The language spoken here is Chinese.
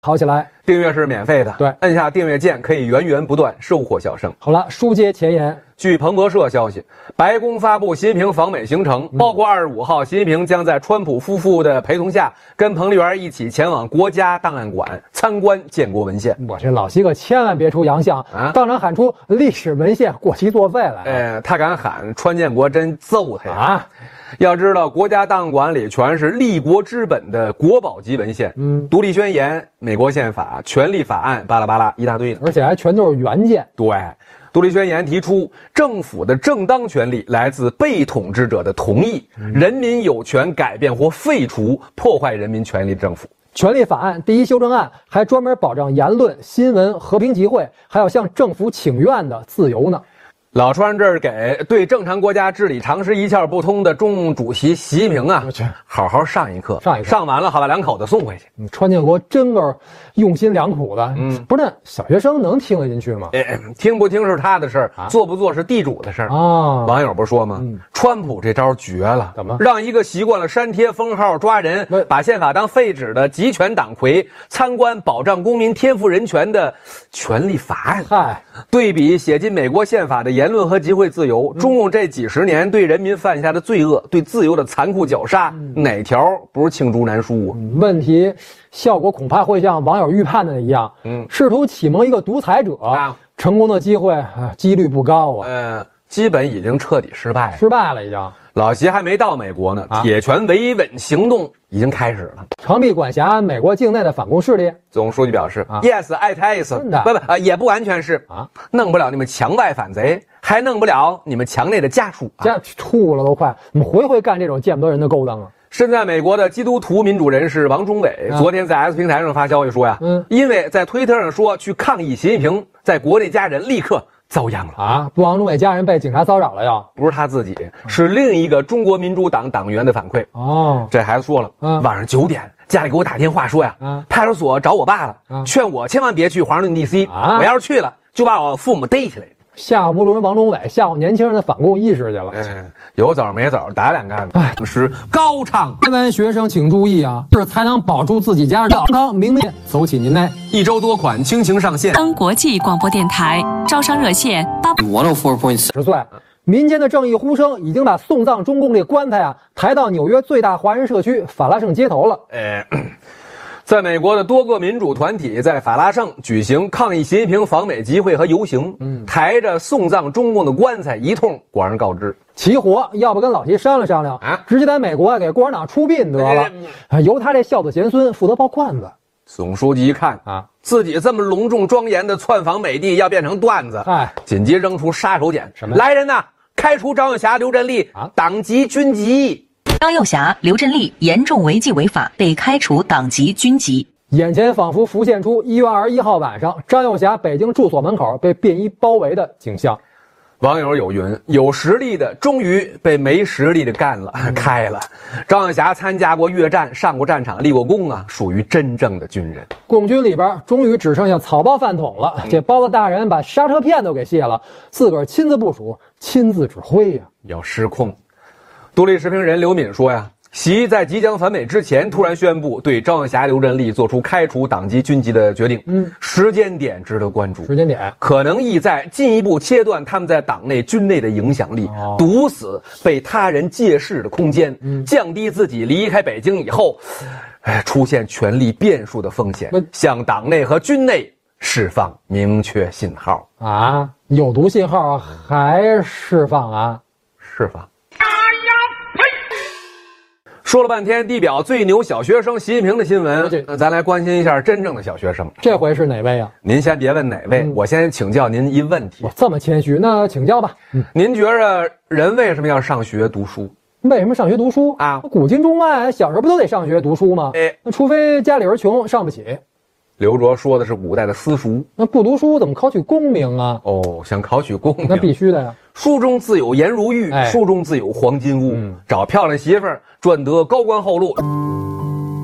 好起来。 订阅是免费的， 对， 按下订阅键可以源源不断收获笑声。 好了，书接前言。 据彭博社消息，白宫发布习近平访美行程，包括25号，习近平将在川普夫妇的陪同下，跟彭丽媛一起前往国家档案馆参观建国文献。 我这老西可千万别出洋相啊！当场喊出历史文献过期作废来。 他敢喊，川建国真揍他呀！ 啊！ 要知道，国家档案馆里全是立国之本的国宝级文献，独立宣言、美国宪法、权利法案，巴拉巴拉一大堆呢， 而且还全都是原件。 对，独立宣言提出，政府的正当权利来自被统治者的同意，人民有权改变或废除破坏人民权利的政府。 权利法案第一修正案还专门保障言论、新闻、和平集会，还有向政府请愿的自由呢。 老川这儿给对正常国家治理常识一窍不通的中共主席习近平啊，好好上一课。上完了，好把两口子送回去。 川建国真够用心良苦的。不是那小学生能听得进去吗？ 听不听是他的事儿，做不做是地主的事儿啊。网友不是说吗？川普这招绝了， 怎么让一个习惯了删帖封号抓人，把宪法当废纸的集权党魁参观保障公民天赋人权的权利法案？ 嗨， 对比写进美国宪法的言论和集会自由，中共这几十年对人民犯下的罪恶，对自由的残酷绞杀，哪条不是罄竹难书啊？ 问题效果恐怕会像网友预判的一样，试图启蒙一个独裁者，成功的机会几率不高啊。 基本已经彻底失败了已经。 老习还没到美国呢，铁拳维稳行动已经开始了， 长臂管辖美国境内的反共势力。 总书记表示，Yes, it is。不，也不完全是啊，弄不了你们墙外反贼，还弄不了你们墙内的家属。 这吐了都快，我们回干这种见不得人的勾当啊！ 身在美国的基督徒民主人士王忠伟，昨天在 S 平台上发消息说呀，因为在推特上说去抗议习近平，在国内家人立刻遭殃了啊！ 王忠伟家人被警察骚扰了呀？ 不是他自己，是另一个中国民主党党员的反馈。哦，这孩子说了，晚上9点家里给我打电话说呀，派出所找我爸了，劝我千万别去华盛顿 DC，我要是去了就把我父母逮起来。 吓唬不如王忠伟，吓唬年轻人的反共意识去了。 有枣没枣，打两竿子。是高唱。 各位学生请注意啊，这才能保住自己家健康。明天走起您来。 1周多款倾情上线。 登国际广播电台招商热线 104.10岁，民间的正义呼声已经把送葬中共这棺材抬到纽约最大华人社区法拉盛街头了。 在美国的多个民主团体在法拉盛举行抗议习近平访美集会和游行，抬着送葬中共的棺材一通广而告之。 齐活，要不跟老习商量商量直接在美国给共产党出殡得了，由他这孝子贤孙负责包罐子。 总书记一看自己这么隆重庄严的窜访美帝要变成段子，紧急扔出杀手锏，什么？来人呐，开除张又侠、刘振立党籍军籍。 张又侠、刘振立严重违纪违法，被开除党籍军籍。 眼前仿佛浮现出1月21号晚上张又侠北京住所门口被便衣包围的景象。 网友有云：有实力的终于被没实力的干了，开了。张又侠参加过越战，上过战场，立过功啊，属于真正的军人。 共军里边终于只剩下草包饭桶了，这包子大人把刹车片都给卸了，自个儿亲自部署，亲自指挥呀， 要失控。独立时评人刘敏说呀，习在即将返美之前突然宣布对张又侠、刘振立做出开除党籍军籍的决定，时间点值得关注。 时间点可能意在进一步切断他们在党内军内的影响力，堵死被他人借势的空间，降低自己离开北京以后出现权力变数的风险，向党内和军内释放明确信号啊！有毒信号还释放啊？ 释放。说了半天地表最牛小学生习近平的新闻，咱来关心一下真正的小学生。 这回是哪位啊？ 您先别问哪位，我先请教您一问题。 我这么谦虚，那请教吧。 您觉着人为什么要上学读书？ 为什么上学读书啊？古今中外小时候不都得上学读书吗？那除非家里人穷上不起。 刘卓说的是古代的私塾， 那不读书怎么考取功名啊？ 哦，想考取功名， 那必须的呀。 书中自有颜如玉，书中自有黄金屋。找漂亮媳妇儿，赚得高官厚禄。